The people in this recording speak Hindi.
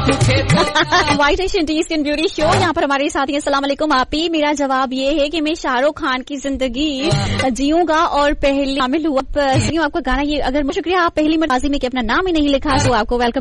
White Asian T skin beauty show, यहाँ पर हमारे साथी हैं। अस्सलाम वालेकुम आपी। मेरा जवाब ये है कि मैं शाहरुख खान की जिंदगी जीऊंगा और पहले शामिल हुआ आपका गाना। ये अगर शुक्रिया, आप पहली मर्जी में कि अपना नाम ही नहीं लिखा, तो आपको वेलकम